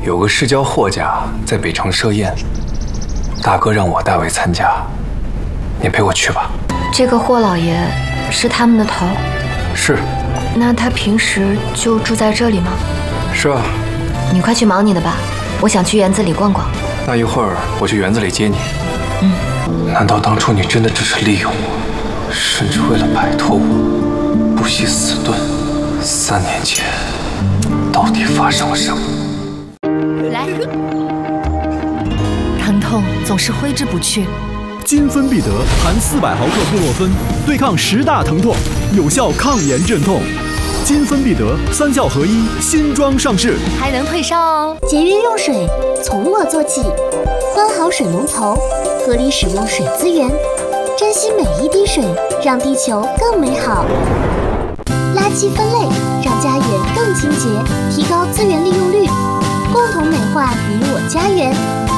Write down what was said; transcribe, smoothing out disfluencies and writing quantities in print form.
有个世交霍家在北城设宴，大哥让我代为参加，你陪我去吧。 这个霍老爷是他们的头？ 是。 那他平时就住在这里吗？ 是啊。 你快去忙你的吧，我想去园子里逛逛。 那一会儿我去园子里接你。难道当初你真的只是利用我，甚至为了摆脱我，不惜死遁？3年前，到底发生了什么？ 来，疼痛总是挥之不去。 金芬必得含400毫克布洛芬，对抗10大疼痛，有效抗炎镇痛。金芬必得3效合一，新装上市， 还能退烧哦。 节约用水，从我做起，关好水龙头，合理使用水资源，珍惜每一滴水，让地球更美好。垃圾分类，让家园更清洁，提高资源利用率，共同美化你我家园。